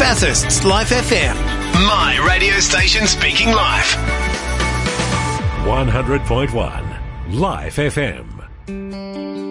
Bathurst's Life FM. My radio station speaking live. 100.1 Life FM.